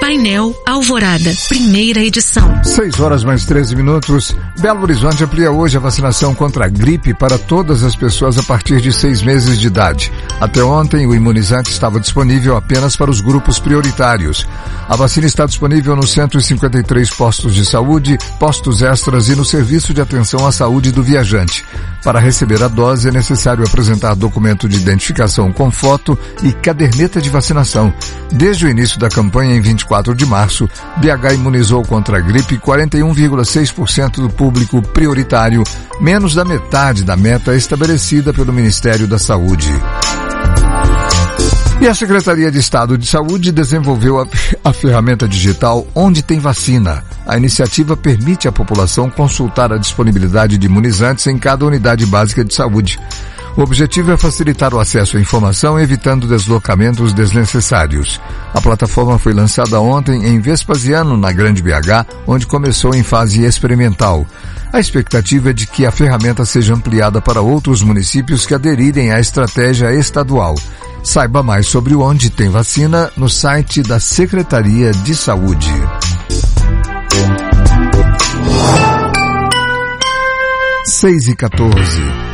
Painel Alvorada, primeira edição. 6:13. Belo Horizonte amplia hoje a vacinação contra a gripe para todas as pessoas a partir de 6 meses de idade. Até ontem, o imunizante estava disponível apenas para os grupos prioritários. A vacina está disponível nos 153 postos de saúde, postos extras e no serviço de atenção à saúde do viajante. Para receber a dose é necessário apresentar documento de identificação com foto e caderneta de vacinação. Desde o início da campanha, em 24 de março, BH imunizou contra a gripe 41,6% do público prioritário, menos da metade da meta estabelecida pelo Ministério da Saúde. E a Secretaria de Estado de Saúde desenvolveu a ferramenta digital Onde Tem Vacina. A iniciativa permite à população consultar a disponibilidade de imunizantes em cada unidade básica de saúde. O objetivo é facilitar o acesso à informação, evitando deslocamentos desnecessários. A plataforma foi lançada ontem em Vespasiano, na Grande BH, onde começou em fase experimental. A expectativa é de que a ferramenta seja ampliada para outros municípios que aderirem à estratégia estadual. Saiba mais sobre o Onde Tem Vacina no site da Secretaria de Saúde. 6:14.